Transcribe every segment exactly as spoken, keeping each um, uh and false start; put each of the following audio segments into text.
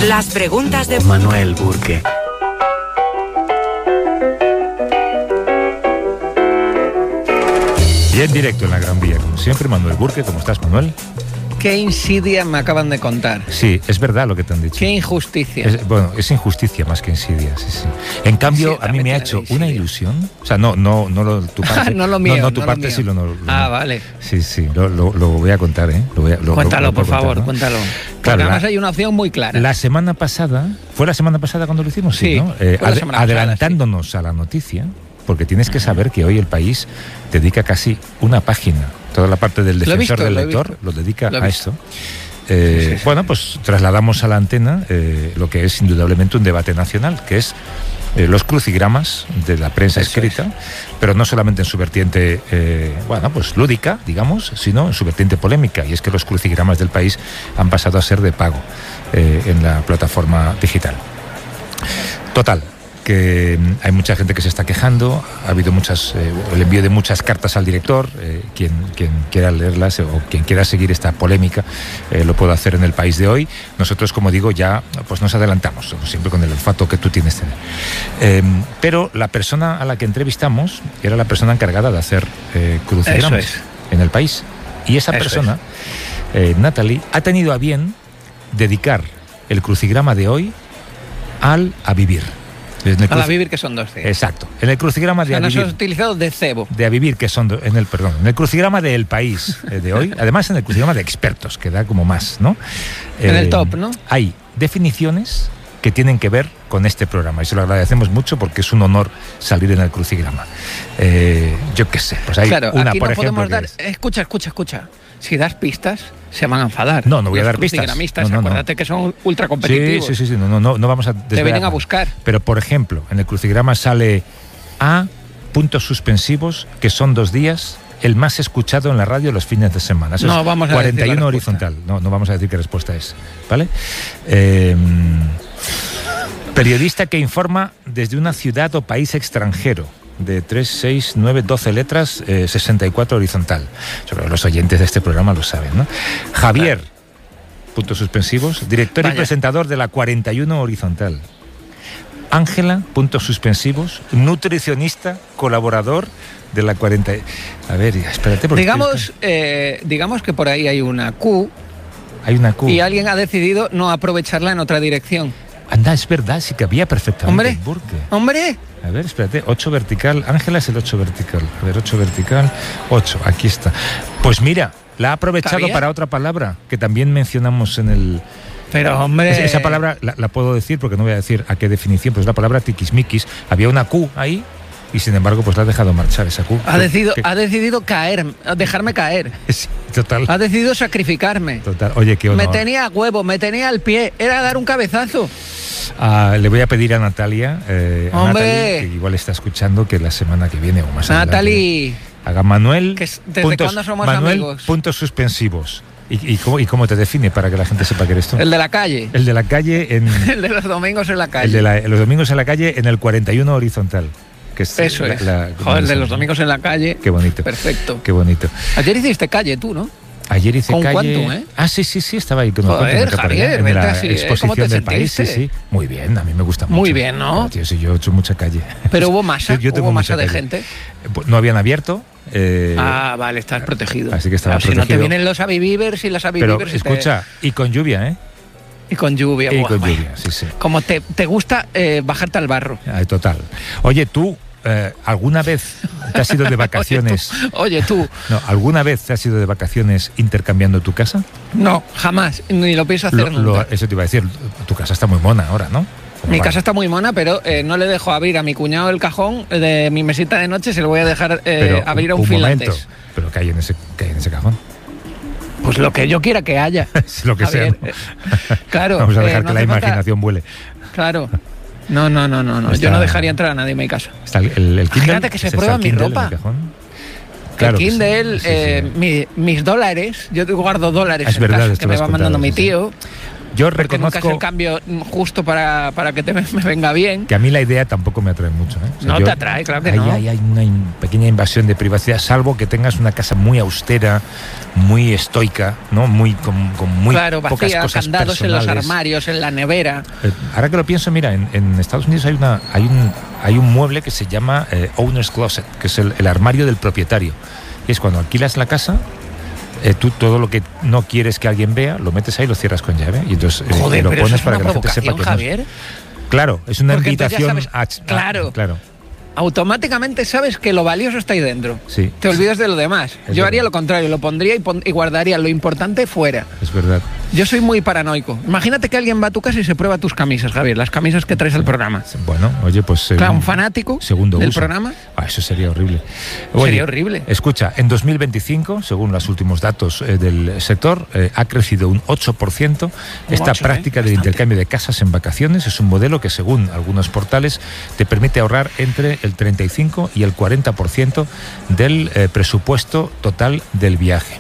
Las preguntas de Manuel Burke. Y en directo en la Gran Vía, como siempre, Manuel Burke. ¿Cómo estás, Manuel? Qué insidia me acaban de contar. Sí, es verdad lo que te han dicho. Qué injusticia. Es, bueno, es injusticia más que insidia, sí, sí. En cambio, Sí, a mí me ha hecho una ilusión. O sea, no, no, no lo, tu parte. no lo mío. No, no tu no parte, lo mío. sí lo no. Lo, ah, vale. Sí, sí, lo, lo, lo voy a contar, ¿eh? Lo voy a, lo, cuéntalo, lo, lo por contar, favor, ¿no? cuéntalo. Claro, Porque además la, hay una opción muy clara. La semana pasada, ¿fue la semana pasada cuando lo hicimos? Sí, Sí, ¿no? Eh, fue la ad, semana pasada, adelantándonos sí. a la noticia, porque tienes que saber que hoy El País dedica casi una página. Toda la parte del defensor visto, del lo lector lo dedica lo a esto. Eh, sí, sí, sí. Bueno, pues trasladamos a la antena eh, lo que es indudablemente un debate nacional, que es eh, los crucigramas de la prensa Eso escrita, es. pero no solamente en su vertiente, eh, bueno, pues lúdica, digamos, sino en su vertiente polémica, y es que los crucigramas del País han pasado a ser de pago eh, en la plataforma digital. Total, que hay mucha gente que se está quejando, ha habido muchas, eh, el envío de muchas cartas al director, eh, quien, quien quiera leerlas o quien quiera seguir esta polémica eh, lo puede hacer en El País de hoy. Nosotros, como digo, ya pues nos adelantamos, siempre con el olfato que tú tienes. Eh, pero la persona a la que entrevistamos era la persona encargada de hacer eh, crucigramas es. en El País. Y esa Eso persona, es. eh, Natalie, ha tenido a bien dedicar el crucigrama de hoy al A Vivir. A la vivir, que son dos C. Exacto. En el crucigrama de o sea, A no Vivir. se ha utilizado de cebo. De A Vivir, que son. Do, en el, perdón. En el crucigrama de El País eh, de hoy. Además, en el crucigrama de expertos, que da como más, ¿no? En eh, el top, ¿no? Hay definiciones que tienen que ver con este programa. Y se lo agradecemos mucho porque es un honor salir en el crucigrama. Eh, yo qué sé. Pues hay claro, una, aquí por no ejemplo. Podemos dar, es... Escucha, escucha, escucha. Si das pistas, se van a enfadar. No, no voy a dar pistas. Crucigramistas, no, no, acuérdate no. que son ultra competitivos. Sí, sí, sí, sí. No, no, no, no vamos a desvelar. Te vienen a buscar. Pero, por ejemplo, en el crucigrama sale A, puntos suspensivos, que son dos días, el más escuchado en la radio los fines de semana. Eso no, es vamos a cuarenta y uno horizontal. No, no vamos a decir qué respuesta es. ¿Vale? Eh, periodista que informa desde una ciudad o país extranjero. De tres, seis, nueve, doce letras, eh, sesenta y cuatro horizontal. Sobre los oyentes de este programa lo saben, ¿no? Javier, claro. puntos suspensivos, director Vaya. y presentador de la cuarenta y uno horizontal. Ángela, puntos suspensivos, nutricionista, colaborador de la cuarenta. A ver, espérate. Porque digamos, estoy... eh, digamos que por ahí hay una Q. Hay una Q. Y alguien ha decidido no aprovecharla en otra dirección. Anda, es verdad, sí que había perfectamente. Hombre, Burke. hombre. A ver, espérate, ocho vertical. Ángela es el ocho vertical. A ver, ocho vertical, ocho, aquí está. Pues mira, la ha aprovechado para otra palabra que también mencionamos en el... Pero, hombre... Esa, esa palabra la, la puedo decir porque no voy a decir a qué definición, pero es la palabra tiquismiquis. Había una Q ahí y sin embargo pues la ha dejado marchar esa Q. Ha decidido, ¿Qué? ha decidido caer, dejarme caer. Sí, total. Ha decidido sacrificarme. Total. Oye, qué honor. Me tenía a huevo, me tenía al pie. Era dar un cabezazo. Uh, le voy a pedir a Natalia, eh, a ¡Hombre! Natalie, que igual está escuchando, que la semana que viene o más Natalie, adelante haga Manuel. ¿desde puntos, cuándo somos Manuel, amigos? Puntos suspensivos. ¿Y, y, cómo, ¿Y cómo te define para que la gente sepa que eres tú? El de la calle. El de la calle en... el de los domingos en la calle. El de la, los domingos en la calle en el cuarenta y uno horizontal. Que es Eso la, es. La, Joder, el de los domingos en la calle. Qué bonito. Perfecto. Qué bonito. Ayer hiciste calle tú, ¿no? Ayer hice ¿Con calle... cuánto, eh? Ah, sí, sí, sí, estaba ahí con Joder, Javier, en la así, exposición ¿cómo te del País, sí, sí. Muy bien, a mí me gusta mucho. Muy bien, ¿no? Pero, tío, sí, yo he hecho mucha calle. Pero hubo masa, yo, yo tengo hubo masa de calle. gente. No habían abierto. Eh, ah, vale, estás protegido. Así que estaba claro, protegido. Si no te vienen los avivivers y las avivivers... Pero escucha, te... y con lluvia, ¿eh? Y con lluvia. Y buah, con buah. lluvia, sí, sí. Como te, te gusta eh, bajarte al barro. Ay, total. Oye, tú... Eh, ¿alguna vez te has ido de vacaciones? Oye, tú. Oye, tú. No, ¿alguna vez te has ido de vacaciones intercambiando tu casa? No, jamás. Ni lo pienso hacer lo, nunca. Lo, eso te iba a decir. Tu casa está muy mona ahora, ¿no? Mi casa está muy mona, pero eh, no le dejo abrir a mi cuñado el cajón de mi mesita de noche, se lo voy a dejar eh, pero, abrir a un, un finlandés. Momento. ¿Pero qué hay en ese, qué hay en ese cajón? Pues lo que yo quiera que haya. Es lo que sea. ¿No? Claro. Vamos a dejar eh, no que la imaginación falta... vuele. Claro. No, no, no, no, no. Está... Yo no dejaría entrar a nadie en mi casa. Está el, el, el Kindle, Imagínate que se prueba mi ropa. Claro el Kindle, sí, sí, eh, sí. Mi, mis dólares, yo guardo dólares es en verdad, casa que me va mandando mi tío. Yo porque reconozco... nunca es el cambio justo para, para que te, me venga bien. Que a mí la idea tampoco me atrae mucho. ¿eh? O sea, no yo, te atrae, claro que hay, no. Hay, hay una in, pequeña invasión de privacidad, salvo que tengas una casa muy austera, muy estoica, ¿no? Muy, con, con muy claro, vacía, pocas cosas candados personales. en los armarios, en la nevera. Eh, ahora que lo pienso, mira, en, en Estados Unidos hay, una, hay, un, hay un mueble que se llama eh, Owner's Closet, que es el, el armario del propietario. Y es cuando alquilas la casa... Eh, tú todo lo que no quieres que alguien vea lo metes ahí y lo cierras con llave y entonces eh, Joder, lo pero pones eso es para una que la gente sepa que Javier. no. Claro, es una Porque invitación sabes, a, a, claro, claro. Automáticamente sabes que lo valioso está ahí dentro. Sí. Te olvidas de lo demás. Es Yo verdad. haría lo contrario, lo pondría y, pon y guardaría lo importante fuera. Es verdad. Yo soy muy paranoico. Imagínate que alguien va a tu casa y se prueba tus camisas, Javier, las camisas que traes al programa. Bueno, oye, pues... Claro, un fanático segundo del uso. programa. Ah, eso sería horrible. Oye, Sería horrible. Escucha, en dos mil veinticinco, según los últimos datos eh, del sector, eh, ha crecido un ocho por ciento esta ocho, práctica ¿eh? del Bastante. intercambio de casas en vacaciones. Es un modelo que, según algunos portales, te permite ahorrar entre el treinta y cinco y el cuarenta por ciento del eh, presupuesto total del viaje.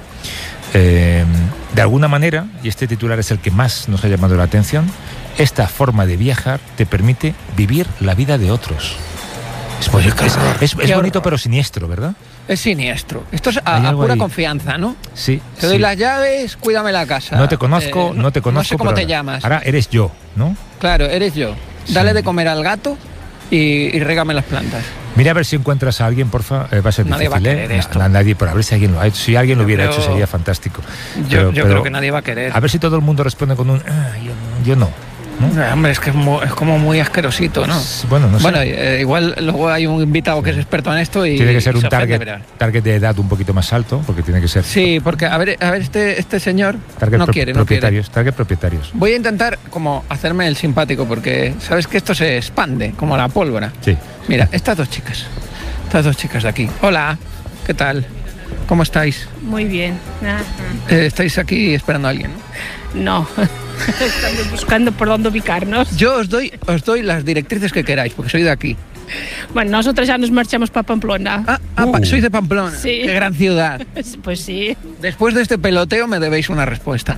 Eh, de alguna manera, y este titular es el que más nos ha llamado la atención, esta forma de viajar te permite vivir la vida de otros. Es, Oye, bonito, qué es, horror, es, es qué bonito horror. pero siniestro, ¿verdad? Es siniestro. Esto es Hay a, a algo pura ahí. confianza, ¿no? Sí. Te doy sí. las llaves, cuídame la casa. No te conozco, Eh, no te conozco. No sé cómo pero te ahora- llamas. Ahora eres yo, ¿no? Claro, eres yo. Sí. Dale de comer al gato y, y régame las plantas. Mira a ver si encuentras a alguien, porfa. Eh, va a ser Nadie difícil, va a ¿eh? querer Na- esto. na- nadie, pero a ver si alguien lo ha hecho. Si alguien lo Yo hubiera creo- hecho sería fantástico. Yo, Pero- yo pero creo que nadie va a querer. A ver si todo el mundo responde con un... "Ah, yo, yo no. ¿no? Eh, Hombre, es que es, mu- es como muy asquerosito, ¿no? Bueno, no sé. Bueno, eh, igual luego hay un invitado que es experto en esto y Tiene que ser y un se ofende, target, verás. target de edad un poquito más alto, porque tiene que ser Sí, porque a ver, a ver este, este señor target no pro- quiere, no quiere. propietarios, target propietarios. Voy a intentar como hacerme el simpático porque sabes que esto se expande como la pólvora. Sí. Mira, estas dos chicas, estas dos chicas de aquí. Hola, ¿qué tal? ¿Cómo estáis? Muy bien. Ajá. Eh, estáis aquí esperando a alguien, ¿no? No, estamos buscando por dónde ubicarnos. Yo os doy, os doy las directrices que queráis, porque soy de aquí. Bueno, nosotros ya nos marchamos para Pamplona. Ah, ah, pa- Uh. sois de Pamplona. Sí. Qué gran ciudad. Pues sí. Después de este peloteo me debéis una respuesta.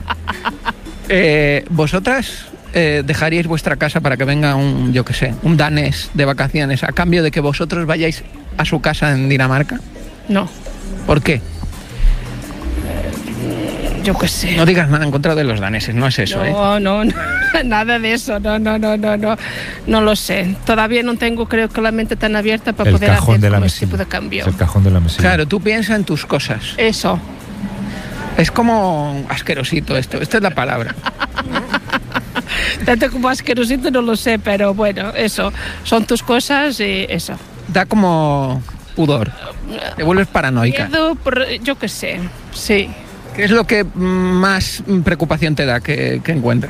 Eh, ¿Vosotras eh, dejaríais vuestra casa para que venga un, yo qué sé, un danés de vacaciones a cambio de que vosotros vayáis a su casa en Dinamarca? No, ¿Por qué? yo qué sé. No digas nada en contra de los daneses, no es eso, ¿eh? No, no, no, nada de eso, no, no, no, no, no, no lo sé. Todavía no tengo, creo que la mente tan abierta para El poder cajón hacer de la como este mesilla. tipo de cambio. Es el cajón de la mesilla. Claro, tú piensa en tus cosas. Eso. Es como asquerosito esto, esta es la palabra. Tanto como asquerosito no lo sé, pero bueno, eso. Son tus cosas y eso. Da como pudor. Te vuelves paranoica. Miedo, por, yo qué sé, sí. ¿Qué es lo que mm, más mm, preocupación te da que, que encuentren?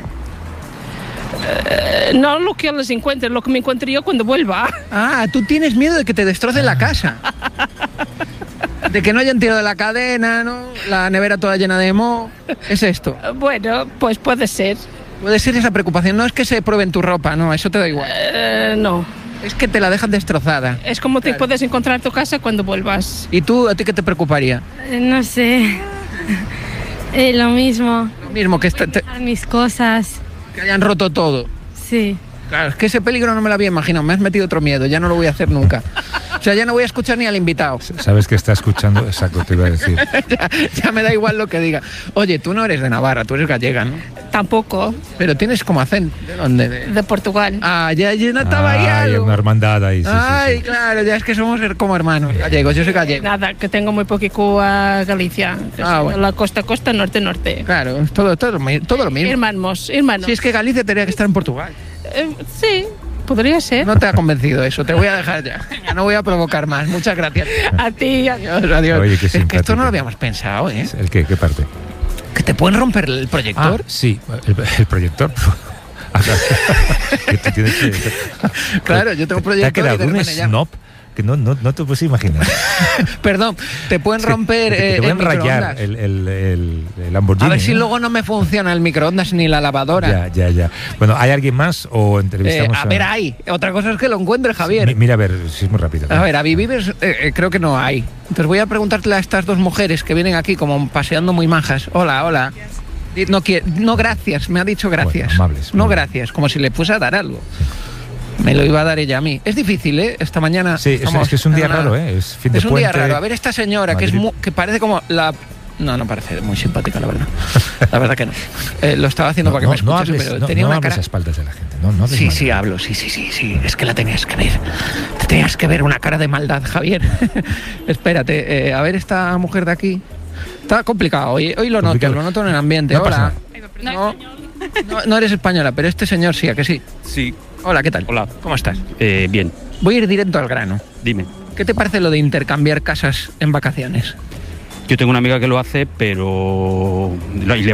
Eh, no lo que les encuentre, lo que me encuentre yo cuando vuelva. Ah, tú tienes miedo de que te destrocen la casa. De que no hayan tirado la cadena, ¿no? La nevera toda llena de moho. Es esto. Bueno, pues puede ser. Puede ser esa preocupación. No es que se prueben tu ropa, no, eso te da igual. Eh, no. Es que te la dejan destrozada. Es como te Claro. puedes encontrar tu casa cuando vuelvas. ¿Y tú, a ti qué te preocuparía? Eh, No sé. Eh, lo mismo. Lo mismo, que, esta- te- A mis cosas. que hayan roto todo. Sí. Claro, es que ese peligro no me lo había imaginado. Me has metido otro miedo, ya no lo voy a hacer nunca. O sea, ya no voy a escuchar ni al invitado. Sabes que está escuchando, exacto, te iba a decir. ya, ya me da igual lo que diga. Oye, tú no eres de Navarra, tú eres gallega, ¿no? Tampoco. Pero tienes como acento. ¿De dónde? De- De Portugal. Ah, ya, ya no estaba ahí Ay, algo. una hermandad ahí. Sí, sí, Ay, sí. claro, ya es que somos como hermanos gallegos, yo soy gallego. Nada, que tengo muy poquito a Galicia. Ah, bueno. La costa, costa, norte, norte. Claro, es todo, todo, todo lo mismo. Hermanos, hermanos. Si es que Galicia tendría que estar en Portugal. Eh, sí, podría ser. No te ha convencido eso, te voy a dejar ya. Venga, no voy a provocar más. Muchas gracias. A ti, adiós. Adiós, adiós. Oye, qué es que esto simpático. no lo habíamos pensado, ¿eh? ¿El qué? ¿Qué parte? Que te pueden romper el Ah, proyector. sí, el, el proyector. Que tú tienes que- Claro, yo tengo un ¿Te ha proyector y quedado de un repente ya- snob que no, no, no te puedes imaginar? Perdón, te pueden romper Que te, eh, te el pueden rayar microondas. el, el, el, el Lamborghini. A ver si ¿no? luego no me funciona el microondas ni la lavadora. Ya, ya, ya. Bueno, ¿hay alguien más o Eh, entrevistamos a ver, hay. Otra cosa es que lo encuentre, Javier. Mi- Mira, a ver, si es muy rápido. A ver, a Vives eh, eh, creo que no hay. Entonces voy a preguntarle a estas dos mujeres que vienen aquí como paseando muy majas. Hola, hola. No, quiere, no gracias, me ha dicho gracias. Bueno, amables, no muy bien. gracias, como si le fuese a dar algo. Me lo iba a dar ella a mí. Es difícil, ¿eh? Esta mañana... Sí, es, estamos es que es un día en una- raro, ¿eh? Es fin de Es un puente. día raro. A ver, esta señora que es Madrid. mu- que parece como la... No, no parece muy simpática, la verdad. La verdad que no. Eh, lo estaba haciendo No, para que no, me escuchase, no hables, pero no, tenía no una hables cara... a espaldas de la gente. No, no hables Sí, mal. sí, hablo, sí, sí, sí, sí. Es que la tenías que ver. Te tenías que ver una cara de maldad, Javier. Espérate, eh, a ver esta mujer de aquí. Está complicado. Hoy, hoy lo Complicado. noto, lo noto en el ambiente. No pasa Hola. No, no, no eres española, pero este señor sí, ¿a que sí? Sí. Hola, ¿qué tal? Hola. ¿Cómo estás? Eh, bien, Voy a ir directo al grano. dime. ¿Qué te parece lo de intercambiar casas en vacaciones? Yo tengo una amiga que lo hace, pero y le